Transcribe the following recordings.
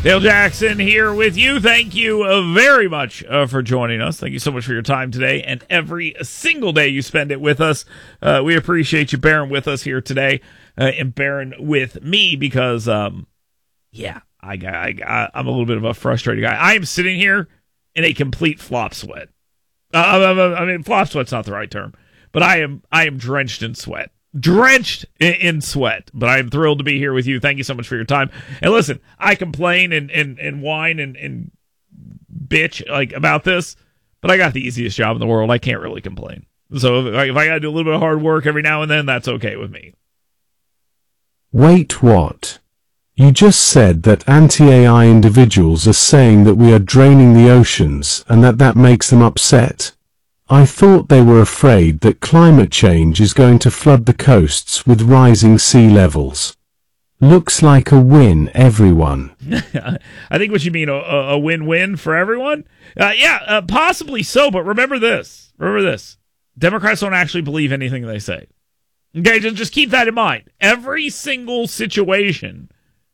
Dale Jackson here with you. Thank you very much for joining us. Thank you so much for your time today and every single day you spend it with us. We appreciate you bearing with us here today and bearing with me because, I'm a little bit of a frustrated guy. I am sitting here in a complete flop sweat. I mean, flop sweat's not the right term, but I am drenched in sweat. Drenched in sweat, but I am thrilled to be here with you. Thank you so much for your time. And listen, I complain and whine and bitch like about this, but I got the easiest job in the world. I can't really complain. So if I got to do a little bit of hard work every now and then, that's okay with me. Wait, what? You just said that anti-AI individuals are saying that we are draining the oceans and that makes them upset. I thought they were afraid that climate change is going to flood the coasts with rising sea levels. Looks like a win, everyone. I think what you mean, a win-win for everyone? Possibly so, but remember this. Democrats don't actually believe anything they say. Okay, just keep that in mind. Every single situation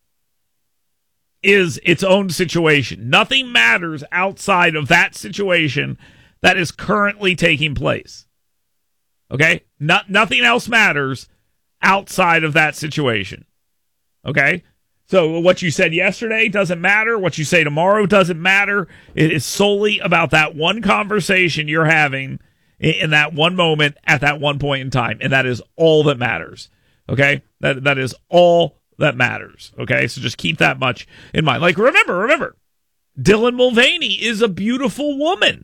is its own situation. Nothing matters outside of that situation that is currently taking place. Okay? Nothing else matters outside of that situation. Okay? So what you said yesterday doesn't matter. What you say tomorrow doesn't matter. It is solely about that one conversation you're having in that one moment at that one point in time. And that is all that matters. Okay? That is all that matters. Okay? So just keep that much in mind. Like, remember, Dylan Mulvaney is a beautiful woman.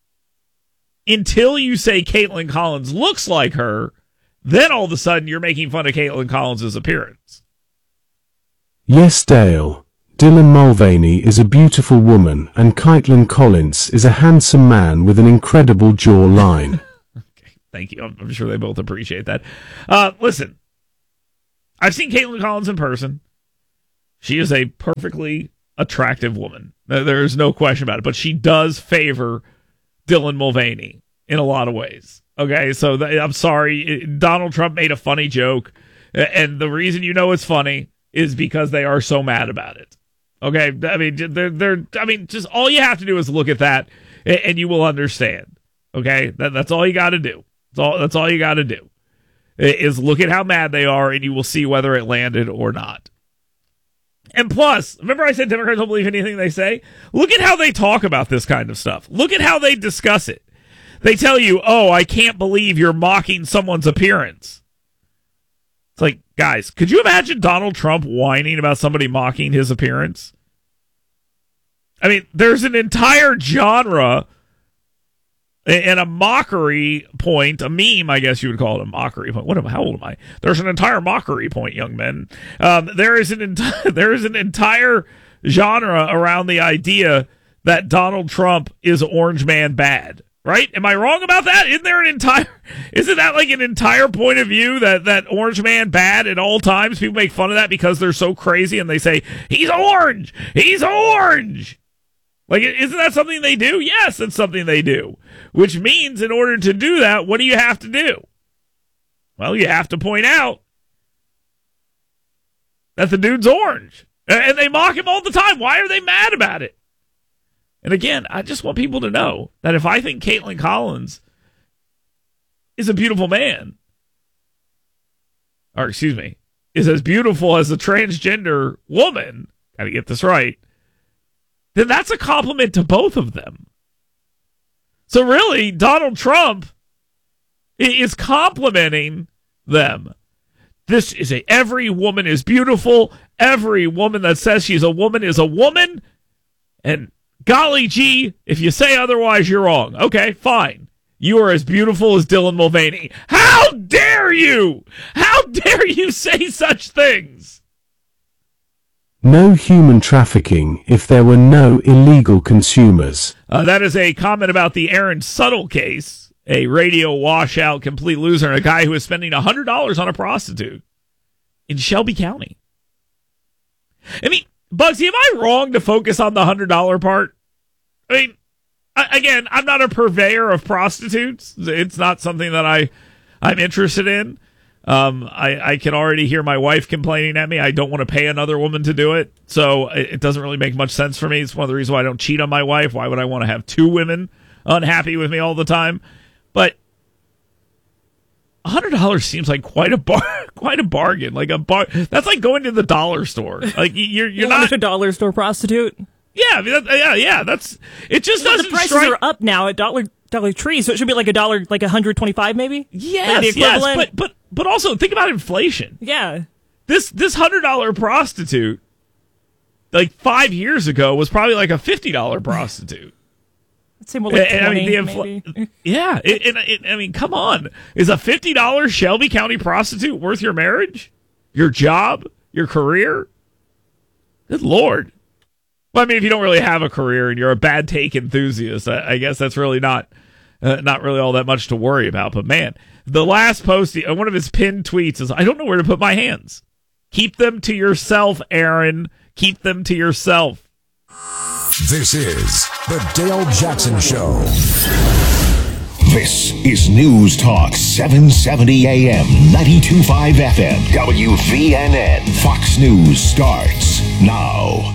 Until you say Caitlin Collins looks like her, then all of a sudden you're making fun of Caitlin Collins' appearance. Yes, Dale. Dylan Mulvaney is a beautiful woman, and Caitlin Collins is a handsome man with an incredible jawline. Okay, thank you. I'm sure they both appreciate that. Listen, I've seen Caitlin Collins in person. She is a perfectly attractive woman. There is no question about it. But she does favor Dylan Mulvaney in a lot of ways. Okay, so I'm sorry. Donald Trump made a funny joke, and the reason you know it's funny is because they are so mad about it. Okay, I mean, just all you have to do is look at that, and you will understand. Okay, that's all you got to do. That's all you got to do is look at how mad they are, and you will see whether it landed or not. And plus, remember I said Democrats don't believe anything they say? Look at how they talk about this kind of stuff. Look at how they discuss it. They tell you, oh, I can't believe you're mocking someone's appearance. It's like, guys, could you imagine Donald Trump whining about somebody mocking his appearance? I mean, there's an entire genre and a mockery point, a meme, I guess you would call it a mockery point. How old am I? There's an entire mockery point, young men. There is an entire genre around the idea that Donald Trump is Orange Man bad, right? Am I wrong about that? Isn't that like an entire point of view that Orange Man bad at all times? People make fun of that because they're so crazy and they say, he's orange! He's orange! Like, isn't that something they do? Yes, it's something they do. Which means in order to do that, what do you have to do? Well, you have to point out that the dude's orange. And they mock him all the time. Why are they mad about it? And again, I just want people to know that if I think Caitlin Collins is a beautiful man, or excuse me, is as beautiful as a transgender woman, gotta get this right, then that's a compliment to both of them. So really, Donald Trump is complimenting them. This is every woman is beautiful. Every woman that says she's a woman is a woman. And golly gee, if you say otherwise, you're wrong. Okay, fine. You are as beautiful as Dylan Mulvaney. How dare you? How dare you say such things? No human trafficking if there were no illegal consumers. That is a comment about the Aaron Suttle case, a radio washout, complete loser, and a guy who is spending $100 on a prostitute in Shelby County. I mean, Bugsy, am I wrong to focus on the $100 part? I mean, again, I'm not a purveyor of prostitutes. It's not something that I'm interested in. I can already hear my wife complaining at me. I don't want to pay another woman to do it, so it doesn't really make much sense for me. It's one of the reasons why I don't cheat on my wife. Why would I want to have two women unhappy with me all the time? But $100 seems like quite a bargain. Like that's like going to the dollar store. Like you're not a dollar store prostitute. Yeah, I mean, that's it. Just doesn't. The prices are up now at Dollar Tree, so it should be like $1, like $1.25 maybe. Yes, but also think about inflation. Yeah, this $100 prostitute, like 5 years ago, was probably like a $50 prostitute. I'd say more like 20, maybe. Yeah, I mean, come on, is a $50 Shelby County prostitute worth your marriage, your job, your career? Good Lord. Well, I mean, if you don't really have a career and you're a bad take enthusiast, I guess that's really not really all that much to worry about. But man, the last post, one of his pinned tweets is, "I don't know where to put my hands. Keep them to yourself, Aaron. Keep them to yourself." This is the Dale Jackson Show. This is News Talk 770 AM, 92.5 FM, WVNN. Fox News starts now.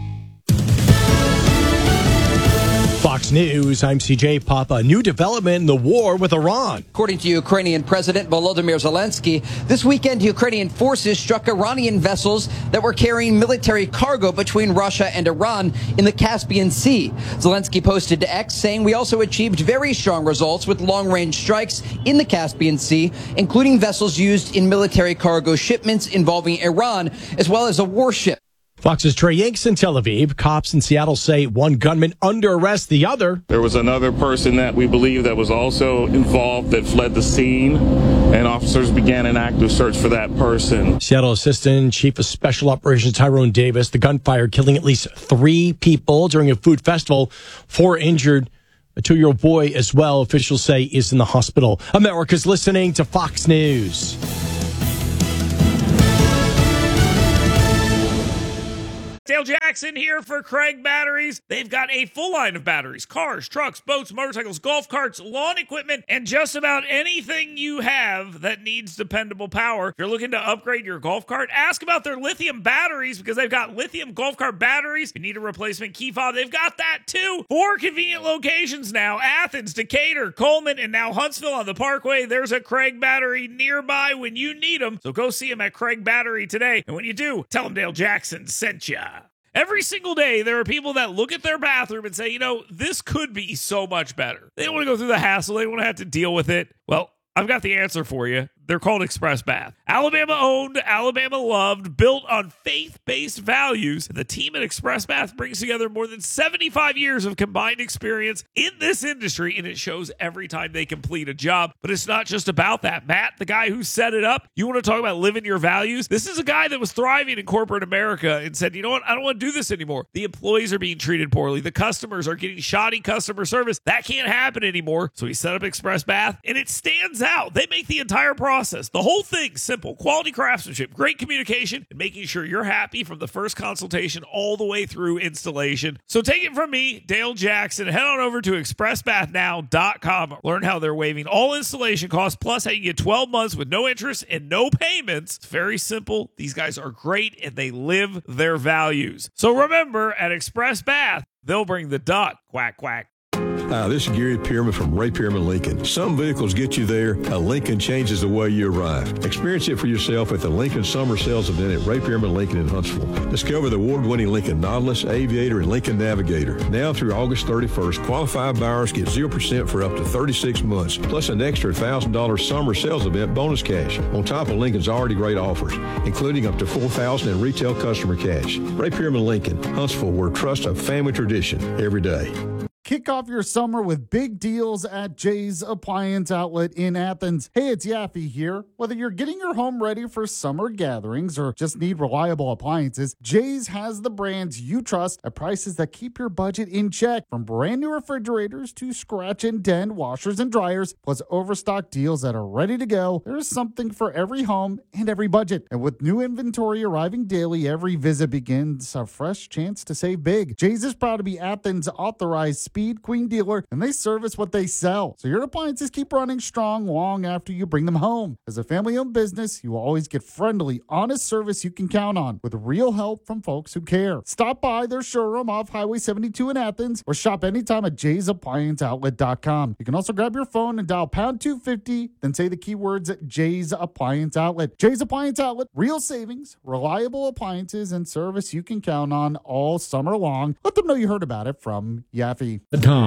Fox News, I'm CJ Papa. New development in the war with Iran. According to Ukrainian President Volodymyr Zelensky, this weekend Ukrainian forces struck Iranian vessels that were carrying military cargo between Russia and Iran in the Caspian Sea. Zelensky posted to X saying, "We also achieved very strong results with long-range strikes in the Caspian Sea, including vessels used in military cargo shipments involving Iran, as well as a warship." Fox's Trey Yanks in Tel Aviv. Cops in Seattle say one gunman under arrest, the other. There was another person that we believe that was also involved that fled the scene, and officers began an active search for that person. Seattle Assistant Chief of Special Operations Tyrone Davis. The gunfire killing at least 3 people during a food festival. 4 injured. A 2-year-old boy as well, officials say, is in the hospital. America's listening to Fox News. Dale Jackson here for Craig Batteries. They've got a full line of batteries, cars, trucks, boats, motorcycles, golf carts, lawn equipment, and just about anything you have that needs dependable power. If you're looking to upgrade your golf cart, ask about their lithium batteries because they've got lithium golf cart batteries. If you need a replacement key fob, they've got that too. 4 convenient locations now: Athens, Decatur, Coleman, and now Huntsville on the Parkway. There's a Craig Battery nearby when you need them. So go see them at Craig Battery today. And when you do, tell them Dale Jackson sent ya. Every single day, there are people that look at their bathroom and say, this could be so much better. They don't want to go through the hassle. They don't want to have to deal with it. Well, I've got the answer for you. They're called Express Bath. Alabama owned, Alabama loved, built on faith-based values. The team at Express Bath brings together more than 75 years of combined experience in this industry, and it shows every time they complete a job. But it's not just about that. Matt, the guy who set it up, you want to talk about living your values? This is a guy that was thriving in corporate America and said, you know what? I don't want to do this anymore. The employees are being treated poorly. The customers are getting shoddy customer service. That can't happen anymore. So he set up Express Bath, and it stands out. They make the entire process, the whole thing, simple. Quality craftsmanship, great communication, and making sure you're happy from the first consultation all the way through installation. So take it from me, Dale Jackson. Head on over to expressbathnow.com. Learn how they're waiving all installation costs, plus how you get 12 months with no interest and no payments. It's very simple. These guys are great, and they live their values. So remember, at Express Bath, they'll bring the duck. Quack, quack. Hi, this is Gary Pearman from Ray Pearman Lincoln. Some vehicles get you there. A Lincoln changes the way you arrive. Experience it for yourself at the Lincoln Summer Sales event at Ray Pearman Lincoln in Huntsville. Discover the award-winning Lincoln Nautilus, Aviator, and Lincoln Navigator. Now through August 31st, qualified buyers get 0% for up to 36 months, plus an extra $1,000 summer sales event bonus cash, on top of Lincoln's already great offers, including up to $4,000 in retail customer cash. Ray Pearman Lincoln, Huntsville, where trust a family tradition every day. Kick off your summer with big deals at Jay's Appliance Outlet in Athens. Hey, it's Yaffe here. Whether you're getting your home ready for summer gatherings or just need reliable appliances, Jay's has the brands you trust at prices that keep your budget in check. From brand new refrigerators to scratch and dent washers and dryers, plus overstock deals that are ready to go, there's something for every home and every budget. And with new inventory arriving daily, every visit begins a fresh chance to save big. Jay's is proud to be Athens' authorized speed speed queen dealer, and they service what they sell. So your appliances keep running strong long after you bring them home. As a family-owned business, you will always get friendly, honest service you can count on with real help from folks who care. Stop by their showroom off Highway 72 in Athens or shop anytime at jaysapplianceoutlet.com. You can also grab your phone and dial pound 250, then say the keywords at Jay's Appliance Outlet. Jay's Appliance Outlet, real savings, reliable appliances, and service you can count on all summer long. Let them know you heard about it from Yaffe. The Tom